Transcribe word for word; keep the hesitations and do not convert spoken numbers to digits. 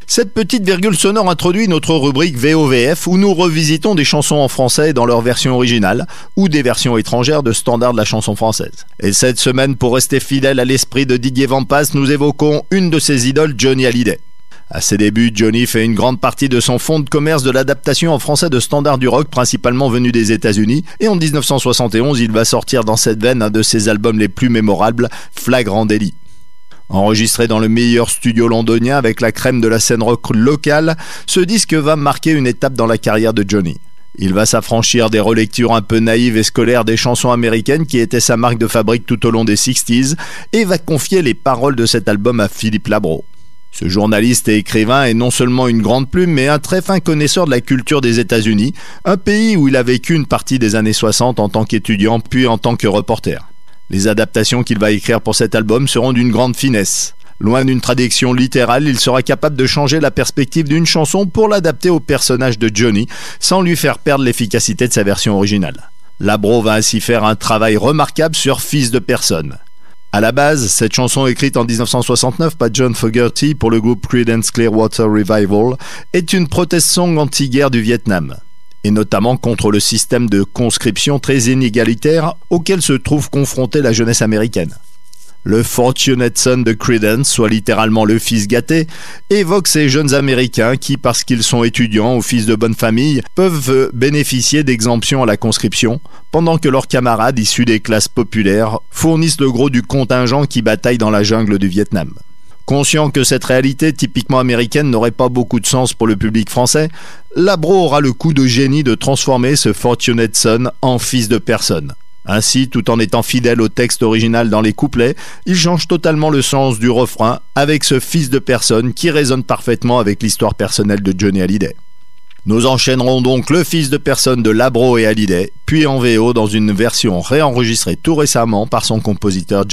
Cette petite virgule sonore introduit notre rubrique V O V F où nous revisitons des chansons en français dans leur version originale ou des versions étrangères de standards de la chanson française. Et cette semaine, pour rester fidèle à l'esprit de Didier Vampas, nous évoquons une de ses idoles, Johnny Hallyday. À ses débuts, Johnny fait une grande partie de son fonds de commerce de l'adaptation en français de standards du rock principalement venus des États-Unis, et en dix-neuf cent soixante et onze, il va sortir dans cette veine un de ses albums les plus mémorables, Flagrant délit. Enregistré dans le meilleur studio londonien avec la crème de la scène rock locale, ce disque va marquer une étape dans la carrière de Johnny. Il va s'affranchir des relectures un peu naïves et scolaires des chansons américaines qui étaient sa marque de fabrique tout au long des sixties et va confier les paroles de cet album à Philippe Labro. Ce journaliste et écrivain est non seulement une grande plume, mais un très fin connaisseur de la culture des États-Unis, un pays où il a vécu une partie des années soixante en tant qu'étudiant puis en tant que reporter. Les adaptations qu'il va écrire pour cet album seront d'une grande finesse. Loin d'une traduction littérale, il sera capable de changer la perspective d'une chanson pour l'adapter au personnage de Johnny, sans lui faire perdre l'efficacité de sa version originale. Labro va ainsi faire un travail remarquable sur Fils de personne. À la base, cette chanson écrite en dix-neuf cent soixante-neuf par John Fogerty pour le groupe Creedence Clearwater Revival est une protest song anti-guerre du Vietnam, et notamment contre le système de conscription très inégalitaire auquel se trouve confrontée la jeunesse américaine. Le Fortunate Son de Creedence, soit littéralement le fils gâté, évoque ces jeunes Américains qui, parce qu'ils sont étudiants ou fils de bonne famille, peuvent bénéficier d'exemptions à la conscription, pendant que leurs camarades issus des classes populaires fournissent le gros du contingent qui bataille dans la jungle du Vietnam. Conscient que cette réalité typiquement américaine n'aurait pas beaucoup de sens pour le public français, Labro aura le coup de génie de transformer ce Fortunate Son en fils de personne. Ainsi, tout en étant fidèle au texte original dans les couplets, il change totalement le sens du refrain avec ce fils de personne qui résonne parfaitement avec l'histoire personnelle de Johnny Hallyday. Nous enchaînerons donc le fils de personne de Labro et Hallyday, puis en V O dans une version réenregistrée tout récemment par son compositeur